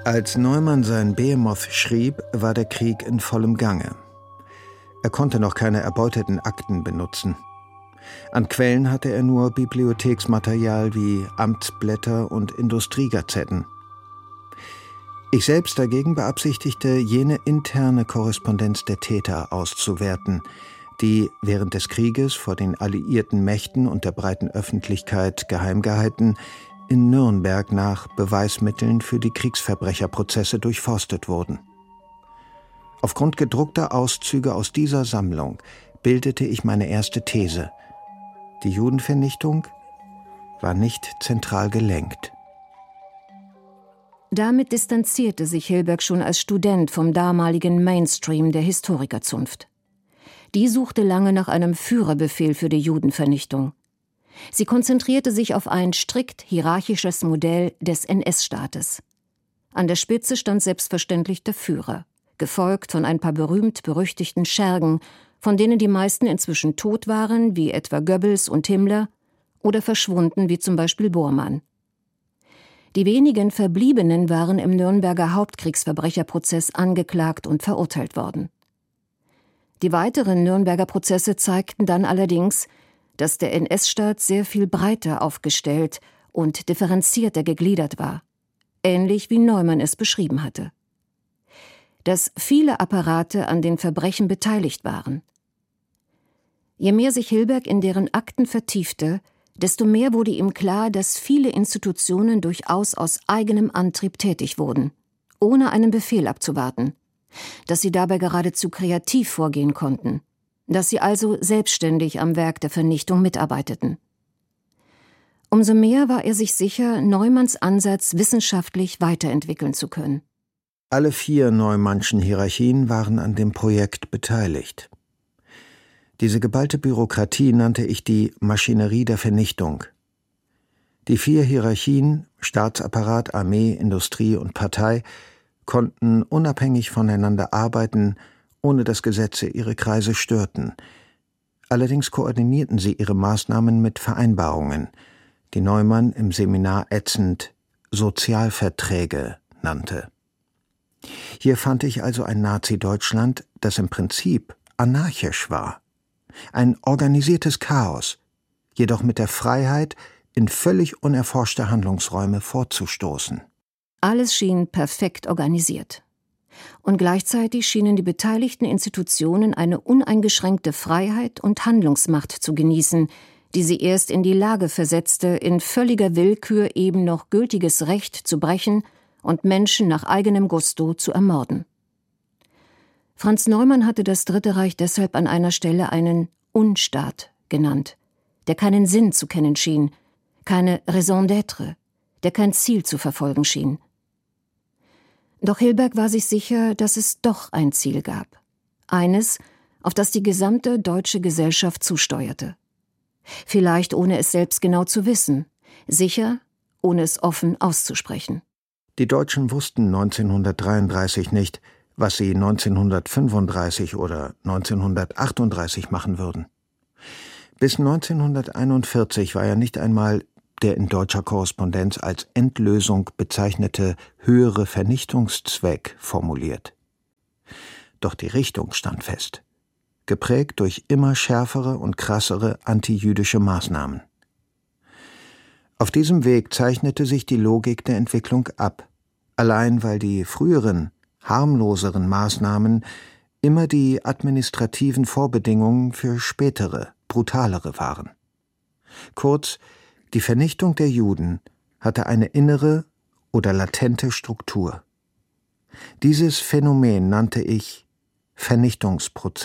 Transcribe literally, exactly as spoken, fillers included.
Als Neumann sein Behemoth schrieb, war der Krieg in vollem Gange. Er konnte noch keine erbeuteten Akten benutzen. An Quellen hatte er nur Bibliotheksmaterial wie Amtsblätter und Industriegazetten. Ich selbst dagegen beabsichtigte, jene interne Korrespondenz der Täter auszuwerten, die während des Krieges vor den alliierten Mächten und der breiten Öffentlichkeit geheim gehalten, in Nürnberg nach Beweismitteln für die Kriegsverbrecherprozesse durchforstet wurden. Aufgrund gedruckter Auszüge aus dieser Sammlung bildete ich meine erste These: Die Judenvernichtung war nicht zentral gelenkt. Damit distanzierte sich Hilberg schon als Student vom damaligen Mainstream der Historikerzunft. Die suchte lange nach einem Führerbefehl für die Judenvernichtung. Sie konzentrierte sich auf ein strikt hierarchisches Modell des N S-Staates. An der Spitze stand selbstverständlich der Führer, gefolgt von ein paar berühmt-berüchtigten Schergen, von denen die meisten inzwischen tot waren, wie etwa Goebbels und Himmler, oder verschwunden, wie zum Beispiel Bormann. Die wenigen Verbliebenen waren im Nürnberger Hauptkriegsverbrecherprozess angeklagt und verurteilt worden. Die weiteren Nürnberger Prozesse zeigten dann allerdings, dass der N S-Staat sehr viel breiter aufgestellt und differenzierter gegliedert war, ähnlich wie Neumann es beschrieben hatte. Dass viele Apparate an den Verbrechen beteiligt waren. Je mehr sich Hilberg in deren Akten vertiefte, desto mehr wurde ihm klar, dass viele Institutionen durchaus aus eigenem Antrieb tätig wurden, ohne einen Befehl abzuwarten, dass sie dabei geradezu kreativ vorgehen konnten, dass sie also selbstständig am Werk der Vernichtung mitarbeiteten. Umso mehr war er sich sicher, Neumanns Ansatz wissenschaftlich weiterentwickeln zu können. Alle vier Neumannschen Hierarchien waren an dem Projekt beteiligt. Diese geballte Bürokratie nannte ich die Maschinerie der Vernichtung. Die vier Hierarchien, Staatsapparat, Armee, Industrie und Partei, konnten unabhängig voneinander arbeiten, ohne dass Gesetze ihre Kreise störten. Allerdings koordinierten sie ihre Maßnahmen mit Vereinbarungen, die Neumann im Seminar ätzend Sozialverträge nannte. Hier fand ich also ein Nazi-Deutschland, das im Prinzip anarchisch war. Ein organisiertes Chaos, jedoch mit der Freiheit, in völlig unerforschte Handlungsräume vorzustoßen. Alles schien perfekt organisiert. Und gleichzeitig schienen die beteiligten Institutionen eine uneingeschränkte Freiheit und Handlungsmacht zu genießen, die sie erst in die Lage versetzte, in völliger Willkür eben noch gültiges Recht zu brechen und Menschen nach eigenem Gusto zu ermorden. Franz Neumann hatte das Dritte Reich deshalb an einer Stelle einen Unstaat genannt, der keinen Sinn zu kennen schien, keine Raison d'être, der kein Ziel zu verfolgen schien. Doch Hilberg war sich sicher, dass es doch ein Ziel gab. Eines, auf das die gesamte deutsche Gesellschaft zusteuerte. Vielleicht ohne es selbst genau zu wissen, sicher, ohne es offen auszusprechen. Die Deutschen wussten neunzehnhundertdreiunddreißig nicht, was sie neunzehnhundertfünfunddreißig oder neunzehnhundertachtunddreißig machen würden. Bis neunzehnhunderteinundvierzig war ja nicht einmal der in deutscher Korrespondenz als Endlösung bezeichnete höhere Vernichtungszweck formuliert. Doch die Richtung stand fest, geprägt durch immer schärfere und krassere antijüdische Maßnahmen. Auf diesem Weg zeichnete sich die Logik der Entwicklung ab, allein weil die früheren, harmloseren Maßnahmen immer die administrativen Vorbedingungen für spätere, brutalere waren. Kurz, die Vernichtung der Juden hatte eine innere oder latente Struktur. Dieses Phänomen nannte ich Vernichtungsprozess.